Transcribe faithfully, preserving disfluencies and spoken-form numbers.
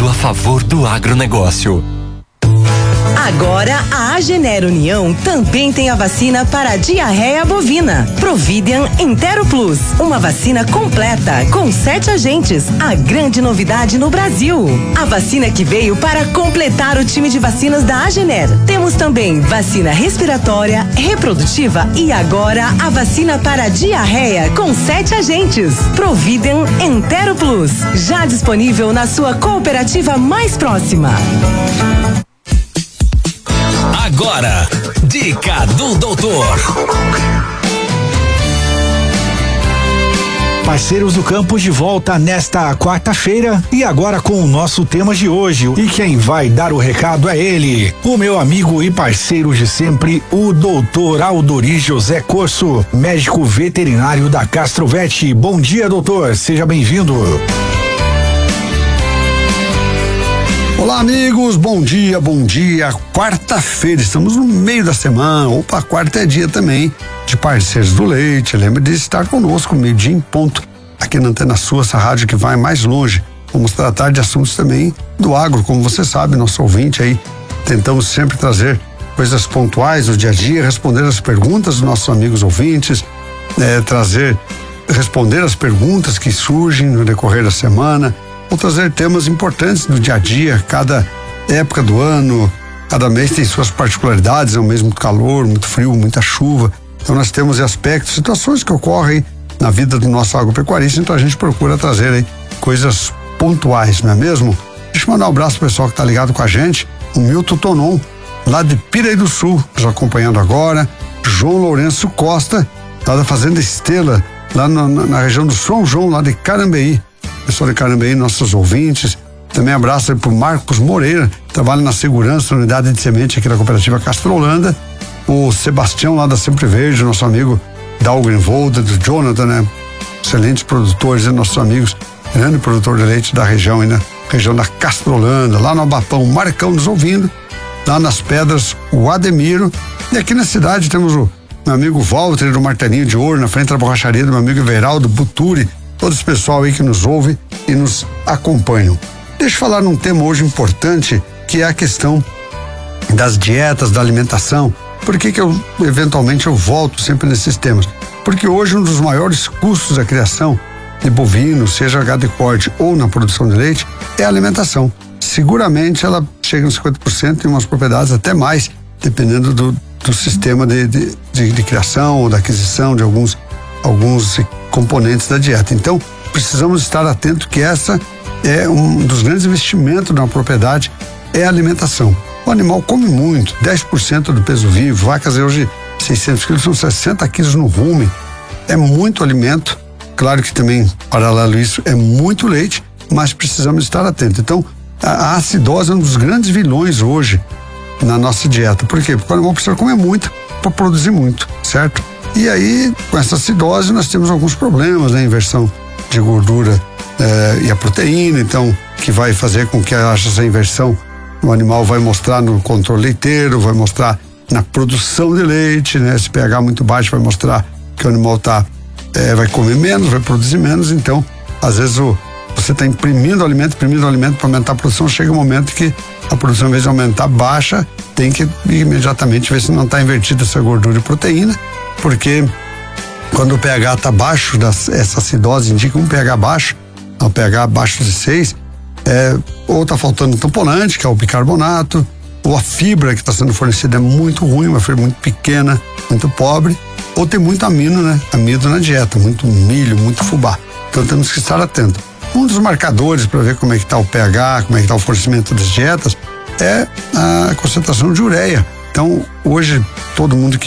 trabalhando a favor do agronegócio. Agora a Agener União também tem a vacina para a diarreia bovina. Providian Entero Plus, uma vacina completa com sete agentes, a grande novidade no Brasil. A vacina que veio para completar o time de vacinas da Agener. Temos também vacina respiratória, reprodutiva e agora a vacina para a diarreia com sete agentes. Providian Entero Plus, já disponível na sua cooperativa mais próxima. Agora, dica do doutor. Parceiros do Campo de volta nesta quarta-feira e agora com o nosso tema de hoje. E quem vai dar o recado é ele, o meu amigo e parceiro de sempre, o doutor Aldori José Corso, médico veterinário da Castrovet. Bom dia, doutor, seja bem-vindo. Olá, amigos, bom dia, bom dia. Quarta-feira, estamos no meio da semana. Opa, quarta é dia também de Parceiros do Leite. Lembre de estar conosco, meio-dia em ponto, aqui na Antena Sul, essa rádio que vai mais longe. Vamos tratar de assuntos também do agro, como você sabe, nosso ouvinte aí. Tentamos sempre trazer coisas pontuais do dia a dia, responder as perguntas dos nossos amigos ouvintes, é, trazer, responder as perguntas que surgem no decorrer da semana. Vou trazer temas importantes do dia a dia, cada época do ano, cada mês tem suas particularidades, é um mês muito calor, muito frio, muita chuva. Então nós temos aspectos, situações que ocorrem na vida do nosso agropecuarista, então a gente procura trazer aí coisas pontuais, não é mesmo? Deixa eu mandar um abraço pro pessoal que tá ligado com a gente, o Milton Tonon, lá de Piraí do Sul, nos acompanhando agora, João Lourenço Costa, lá da Fazenda Estrela, lá na, na, na região do São João, lá de Carambeí. Pessoal de Carambeí, nossos ouvintes. Também abraço aí pro Marcos Moreira, trabalha na segurança, na unidade de semente aqui da cooperativa Castro Holanda. O Sebastião lá da Sempre Verde, nosso amigo Dalgren Volta, do Jonathan, né? Excelentes produtores, né? Nossos amigos, grande produtor de leite da região, aí na região da Castro Holanda, lá no Abapão, o Marcão nos ouvindo, lá nas Pedras, o Ademiro. E aqui na cidade temos o meu amigo Walter do Martelinho de Ouro, na frente da borracharia do meu amigo Everaldo Buturi. Todo esse pessoal aí que nos ouve e nos acompanham. Deixa eu falar num tema hoje importante, que é a questão das dietas, da alimentação. Por que que eu, eventualmente, eu volto sempre nesses temas? Porque hoje um dos maiores custos da criação de bovino, seja gado de corte ou na produção de leite, é a alimentação. Seguramente ela chega nos cinquenta por cento em umas propriedades até mais, dependendo do, do sistema de, de, de, de criação ou da aquisição de alguns alguns componentes da dieta. Então, precisamos estar atentos que essa é um dos grandes investimentos na propriedade, é a alimentação. O animal come muito, dez por cento do peso vivo, vacas hoje seiscentos quilos, são sessenta quilos no rume, é muito alimento. Claro que também, paralelo a isso, é muito leite, mas precisamos estar atentos. Então, a, a acidose é um dos grandes vilões hoje na nossa dieta. Por quê? Porque o animal precisa comer muito para produzir muito, certo? E aí, com essa acidose, nós temos alguns problemas, né? Inversão de gordura eh, e a proteína, então, que vai fazer com que haja essa inversão. O animal vai mostrar no controle leiteiro, vai mostrar na produção de leite, né? Esse pH muito baixo vai mostrar que o animal tá, eh, vai comer menos, vai produzir menos. Então, às vezes, o, você está imprimindo alimento, imprimindo alimento para aumentar a produção, chega um momento que a produção, em vez de aumentar, baixa, tem que imediatamente ver se não está invertida essa gordura e proteína. Porque quando o pH está baixo, das, essa acidose indica um pH baixo, o pH abaixo de seis, é, ou está faltando tamponante, que é o bicarbonato, ou a fibra que está sendo fornecida é muito ruim, uma fibra muito pequena, muito pobre, ou tem muito amino, né? Amido na dieta, muito milho, muito fubá. Então temos que estar atentos. Um dos marcadores para ver como é que está o pH, como é que está o fornecimento das dietas, é a concentração de ureia. Então, hoje, todo mundo que